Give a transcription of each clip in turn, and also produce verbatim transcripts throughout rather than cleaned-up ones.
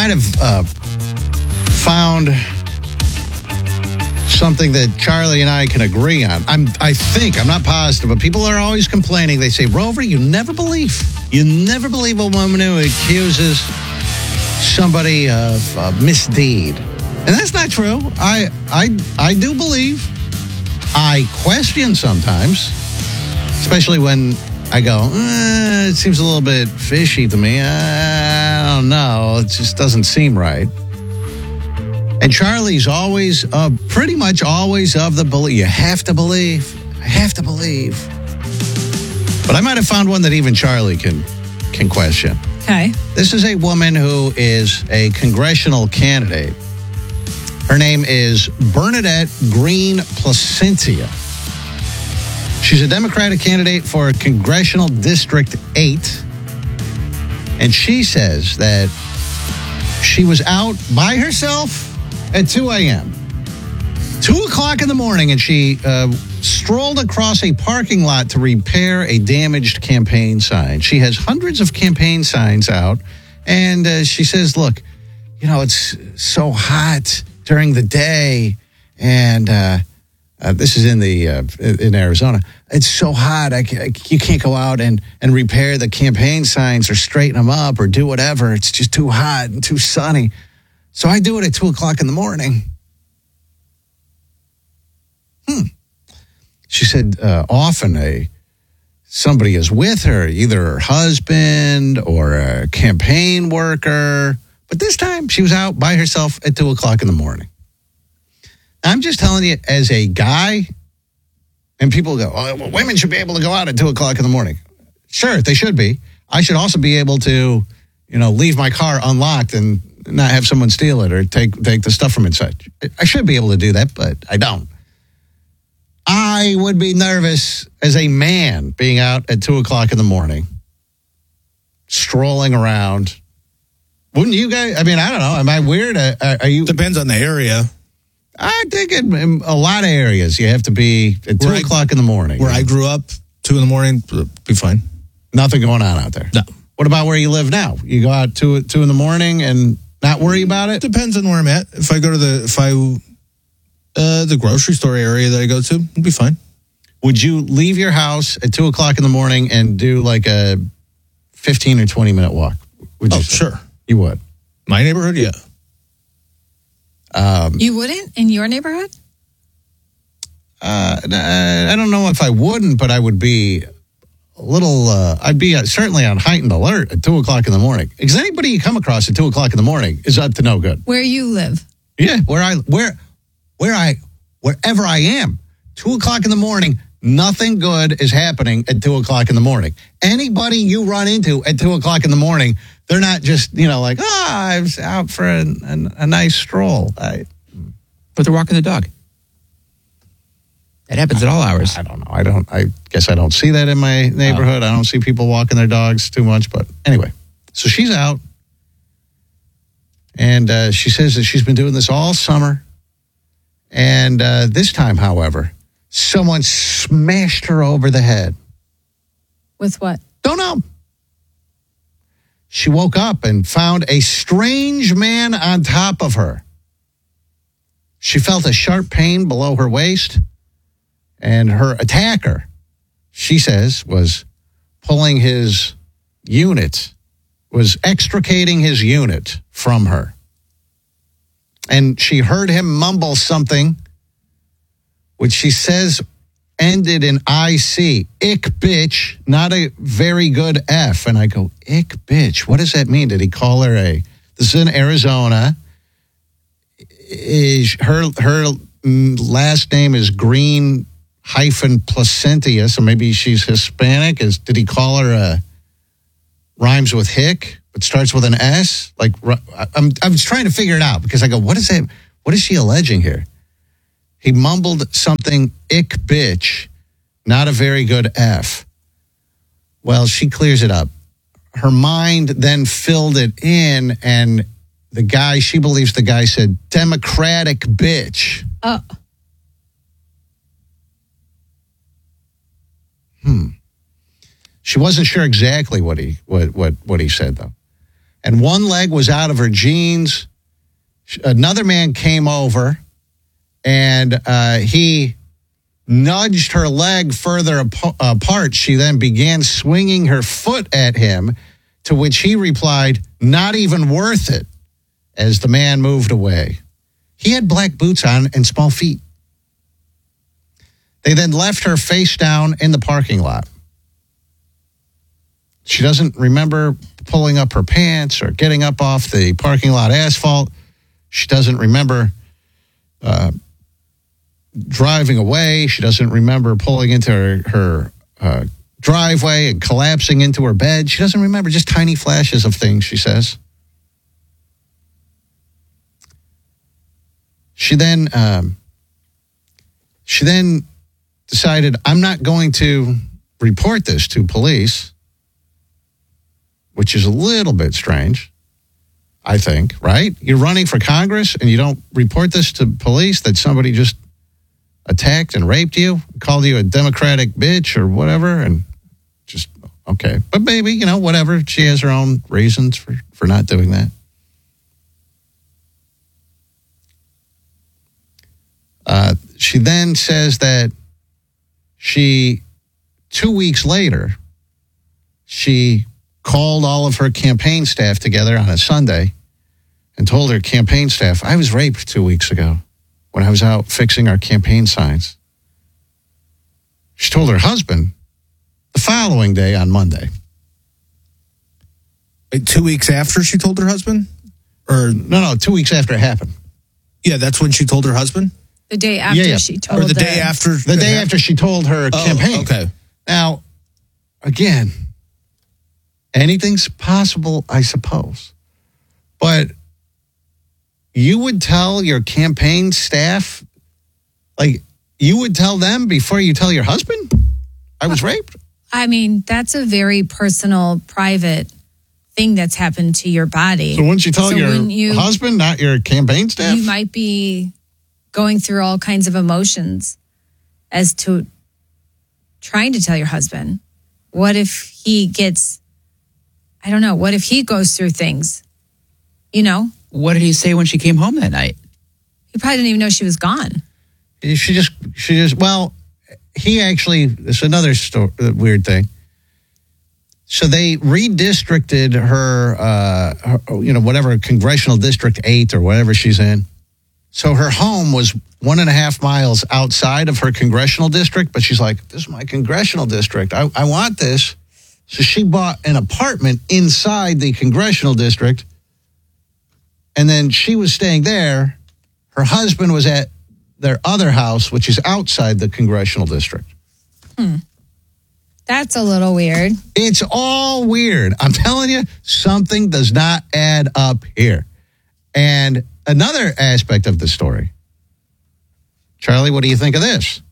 might have uh, found something that Charlie and I can agree on. I'm, I think, I'm not positive, but people are always complaining. They say, Rover, you never believe. You never believe a woman who accuses somebody of uh, misdeed. And that's not true. I, I, I do believe. I question sometimes, especially when I go, eh, it seems a little bit fishy to me. I don't know. It just doesn't seem right. And Charlie's always, uh, pretty much always of the belief. You have to believe. I have to believe. But I might have found one that even Charlie can can question. Okay. This is a woman who is a congressional candidate. Her name is Bernadette Green Placentia. She's a Democratic candidate for Congressional District eight. And she says that she was out by herself at two a.m. two o'clock in the morning, and she uh, strolled across a parking lot to repair a damaged campaign sign. She has hundreds of campaign signs out, and uh, she says, look, you know, it's so hot during the day, and uh, uh, this is in the uh, in Arizona. It's so hot, I, I, you can't go out and, and repair the campaign signs or straighten them up or do whatever. It's just too hot and too sunny. So I do it at two o'clock in the morning. Hmm. She said uh, often a somebody is with her, either her husband or a campaign worker. But this time she was out by herself at two o'clock in the morning. I'm just telling you, as a guy, and people go, oh, well, women should be able to go out at two o'clock in the morning. Sure, they should be. I should also be able to, you know, leave my car unlocked and not have someone steal it or take take the stuff from inside. I should be able to do that, but I don't. I would be nervous as a man being out at two o'clock in the morning, strolling around. Wouldn't you guys? I mean, I don't know. Am I weird? Are, are you? Depends on the area. I think in, in a lot of areas you have to be at two Where I- o'clock in the morning. Where I grew up, two in the morning, be fine. Nothing going on out there. No. What about where you live now? You go out two two in the morning and not worry about it? Depends on where I'm at. If I go to the if I uh, the grocery store area that I go to, it'll be fine. Would you leave your house at two o'clock in the morning and do like a fifteen or twenty minute walk? Would you Oh, say? sure. You would. My neighborhood, yeah. Um, You wouldn't in your neighborhood? uh, I don't know if I wouldn't, but I would be a little, uh, I'd be uh, certainly on heightened alert at two o'clock in the morning. Because anybody you come across at two o'clock in the morning is up to no good. Where you live? Yeah, where I, where, where I, wherever I am, two o'clock in the morning, nothing good is happening at two o'clock in the morning. Anybody you run into at two o'clock in the morning, they're not just, you know, like, oh, I was out for a, a, a nice stroll. I, But they're walking the dog. It happens at all hours. I don't know. I don't, I guess I don't see that in my neighborhood. Oh. I don't see people walking their dogs too much. But anyway, so she's out. And uh, she says that she's been doing this all summer. And uh, this time, however, someone smashed her over the head. With what? Don't know. She woke up and found a strange man on top of her. She felt a sharp pain below her waist, and her attacker, she says, was pulling his unit, was extricating his unit from her. And she heard him mumble something, which she says ended in I C. Ick bitch, not a very good F. And I go, ick bitch, what does that mean? Did he call her a, this is in Arizona. Is her, her last name is Green hyphen Placentia, so maybe she's Hispanic. Is, did he call her a, rhymes with hick, but starts with an S? Like, I'm, I'm trying to figure it out because I go, what is that? What is she alleging here? He mumbled something, ick bitch, not a very good F. Well, she clears it up. Her mind then filled it in, and the guy, she believes the guy said, Democratic bitch. Oh. Hmm. She wasn't sure exactly what he what what what he said, though. and one leg was out of her jeans. Another man came over, and uh, he nudged her leg further ap- apart. She then began swinging her foot at him, to which he replied, "Not even worth it," as the man moved away. He had black boots on and small feet. They then left her face down in the parking lot. She doesn't remember pulling up her pants or getting up off the parking lot asphalt. She doesn't remember uh, driving away. She doesn't remember pulling into her, her uh, driveway and collapsing into her bed. She doesn't remember, just tiny flashes of things, she says. She then, um, she then decided, I'm not going to report this to police, which is a little bit strange. I think, right? You're running for Congress and you don't report this to police that somebody just attacked and raped you, called you a Democratic bitch or whatever, and just, okay. But maybe, you know, whatever. She has her own reasons for, for not doing that. Uh, she then says that she, two weeks later, she called all of her campaign staff together on a Sunday and told her campaign staff, I was raped two weeks ago when I was out fixing our campaign signs. She told her husband the following day on Monday. Like two weeks after she told her husband? Or No, no, two weeks after it happened. yeah, that's when she told her husband? The day after Yeah, yeah. she told Or the the- day after? The day after she told her Oh, campaign. okay. Now, again, anything's possible, I suppose. But you would tell your campaign staff, like, you would tell them before you tell your husband, I was raped? I mean, that's a very personal, private thing that's happened to your body. So wouldn't you tell So your when you- husband, not your campaign staff? You might be going through all kinds of emotions as to trying to tell your husband. What if he gets, I don't know, what if he goes through things, you know? What did he say when she came home that night? He probably didn't even know she was gone. She just, she just, well, he actually, it's another sto- uh, weird thing. So they redistricted her, uh, her, you know, whatever, congressional district eight or whatever she's in. So her home was one and a half miles outside of her congressional district, but she's like, this is my congressional district. I, I want this. So she bought an apartment inside the congressional district. And then she was staying there. Her husband was at their other house, which is outside the congressional district. Hmm. That's a little weird. It's all weird. I'm telling you, something does not add up here. And another aspect of the story, Charlie, what do you think of this?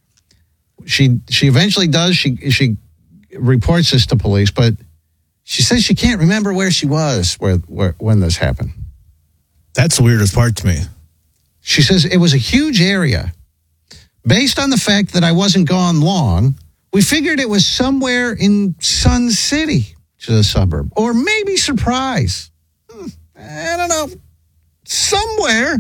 She she eventually does. She she reports this to police, but she says she can't remember where she was where, where when this happened. That's the weirdest part to me. She says it was a huge area. Based on the fact that I wasn't gone long, we figured it was somewhere in Sun City, which is a suburb, or maybe Surprise. Hmm, I don't know. Somewhere.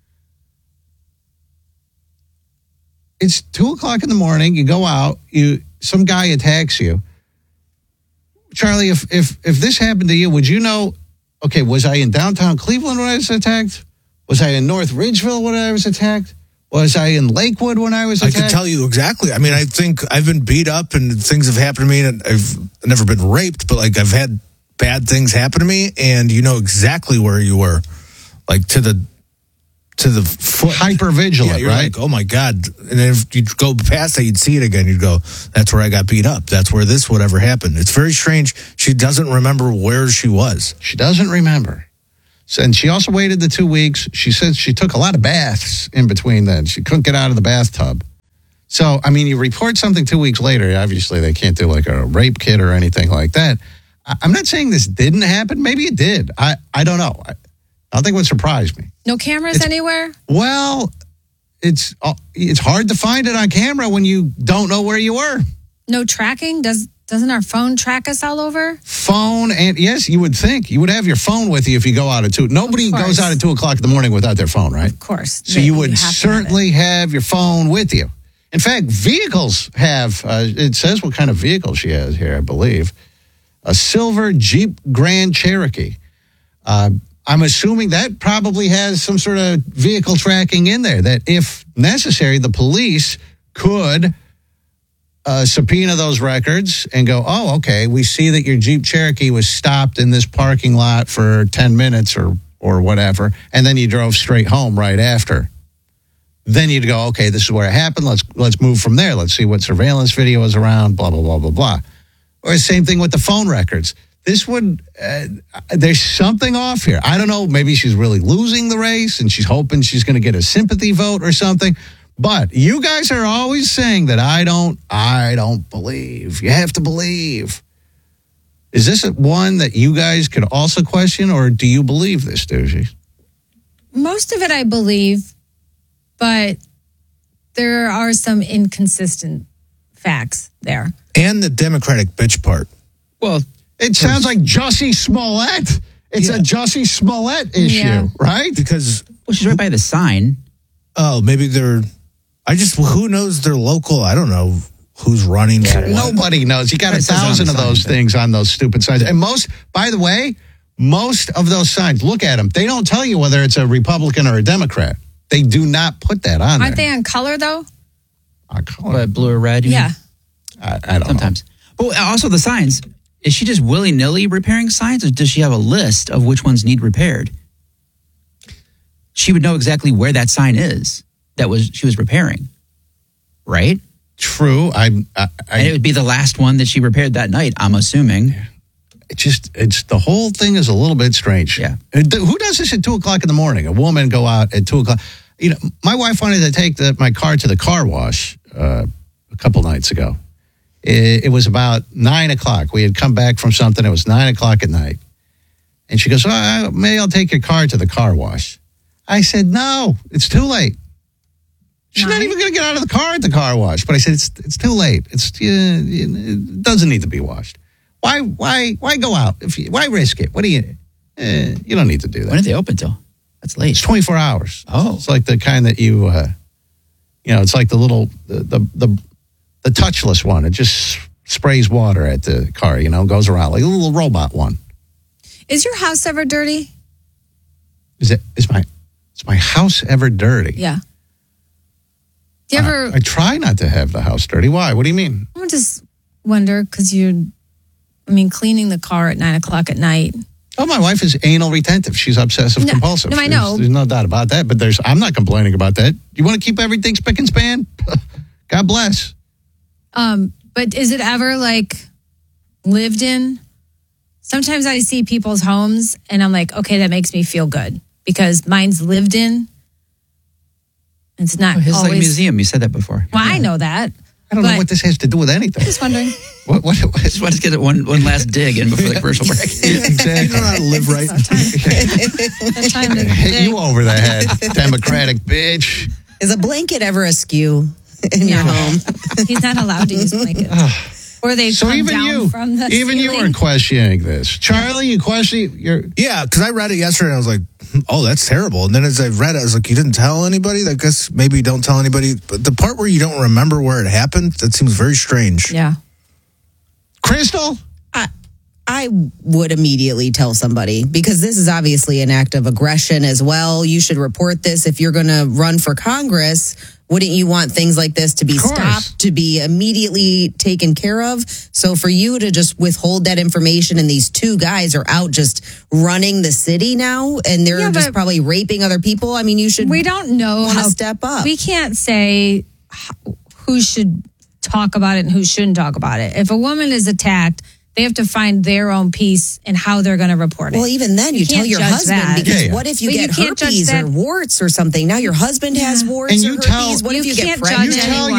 It's two o'clock in the morning. You go out. You some guy attacks you. Charlie, if if if this happened to you, would you know? Okay, was I in downtown Cleveland when I was attacked? Was I in North Ridgeville when I was attacked? Was I in Lakewood when I was I attacked? can tell you exactly. I mean, I think I've been beat up and things have happened to me, and I've never been raped, but like I've had bad things happen to me, and you know exactly where you were, like to the to the foot. Hyper vigilant, Yeah, you're right? like, oh my God. And then if you'd go past that, you'd see it again. You'd go, that's where I got beat up. That's where this whatever happened. It's very strange. She doesn't remember where she was. She doesn't remember. So, and she also waited the two weeks. She said she took a lot of baths in between then. She couldn't get out of the bathtub. So, I mean, you report something two weeks later. Obviously, they can't do like a rape kit or anything like that. I, I'm not saying this didn't happen. Maybe it did. I, I don't know. I, I don't think it would surprise me. No cameras It's- anywhere? Well, it's uh, it's hard to find it on camera when you don't know where you were. No tracking? Does Doesn't our phone track us all over? Phone and yes, you would think you would have your phone with you if you go out at two. Nobody goes out at two o'clock in the morning without their phone, right? Of course. So you would certainly have, have your phone with you. In fact, vehicles have. Uh, it says what kind of vehicle she has here, I believe. A silver Jeep Grand Cherokee. Uh, I'm assuming that probably has some sort of vehicle tracking in there. That if necessary, the police could. Uh, subpoena those records and go, oh, okay, we see that your Jeep Cherokee was stopped in this parking lot for ten minutes or or whatever, and then you drove straight home right after. Then you'd go, okay, this is where it happened. Let's let's move from there. Let's see what surveillance video is around, blah, blah, blah, blah, blah. Or the same thing with the phone records. This would, uh, there's something off here. I don't know, maybe she's really losing the race and she's hoping she's going to get a sympathy vote or something. But you guys are always saying that I don't, I don't believe. You have to believe. Is this one that you guys could also question, or do you believe this, Doogie? Most of it I believe, but there are some inconsistent facts there. And the Democratic bitch part. Well, it sounds like Jussie Smollett. It's yeah. a Jussie Smollett issue, yeah. right? Because well, she's right by the sign. Oh, maybe they're. I just, who knows they're local? I don't know who's running. Yeah, nobody knows. You got a thousand of those things on those stupid signs. And most, by the way, most of those signs, look at them. They don't tell you whether it's a Republican or a Democrat. They do not put that on Aren't there. they on color, though? On color? What, blue or red? Yeah. I, I don't Sometimes. know. Well, also the signs. Is she just willy-nilly repairing signs, or does she have a list of which ones need repaired? She would know exactly where that sign is that was she was repairing, right? True. I, I, I and it would be the last one that she repaired that night, I'm assuming. It just, it's, the whole thing is a little bit strange. Yeah. Who does this at two o'clock in the morning? A woman go out at two o'clock. You know, my wife wanted to take the, my car to the car wash uh, a couple nights ago. It, it was about nine o'clock. We had come back from something. It was nine o'clock at night. And she goes, oh, maybe I'll take your car to the car wash. I said, no, it's too late. She's Nine? not even going to get out of the car at the car wash. But I said, it's it's too late. It's uh, it doesn't need to be washed. Why why why go out? If you, why risk it? What do you? Uh, you don't need to do that. When are they open till? That's late. It's twenty-four hours. Oh, it's like the kind that you, uh, you know, it's like the little the, the the the touchless one. It just sprays water at the car. You know, goes around like a little robot one. Is your house ever dirty? Is it? Is my is my house ever dirty? Yeah. Do you ever? I, I try not to have the house dirty. Why? What do you mean? I just wonder because you're, I mean, cleaning the car at nine o'clock at night. Oh, my wife is anal retentive. She's obsessive no, compulsive. No, I know. There's, there's no doubt about that. But there's, I'm not complaining about that. You want to keep everything spick and span? God bless. Um, but is it ever like lived in? Sometimes I see people's homes and I'm like, okay, that makes me feel good because mine's lived in. It's not oh, his always... like a museum. You said that before. Well, yeah. I know that. I don't know what this has to do with anything. Just wondering. what, what, what, just wanted to get one, one last dig in before the commercial break. Exactly. You know how to live right. It's time to hit dig. you over the head, Democratic bitch. Is a blanket ever askew in your No. home? He's not allowed to use blankets. Or they So come even down you, from the even you ceiling. are questioning this, Charlie. You question you're. Yeah, because I read it yesterday and I was like, oh, that's terrible. And then as I read it, I was like, you didn't tell anybody? I guess maybe don't tell anybody. But the part where you don't remember where it happened, that seems very strange. Yeah. Crystal? I, I would immediately tell somebody because this is obviously an act of aggression as well. You should report this if you're going to run for Congress. Wouldn't you want things like this to be stopped, to be immediately taken care of? So for you to just withhold that information and these two guys are out just running the city now and they're Yeah, just but probably raping other people, I mean, you should We don't know want how to step up. We can't say who should talk about it and who shouldn't talk about it. If a woman is attacked, they have to find their own peace and how they're going to report it. Well, even then, you, You tell can't your judge husband that. because Yeah, yeah. what if you But you get can't judge herpes that. or warts or something? Now your husband has warts And or you herpes. tell- what if You you get can't judge pregnant? You tell anyone.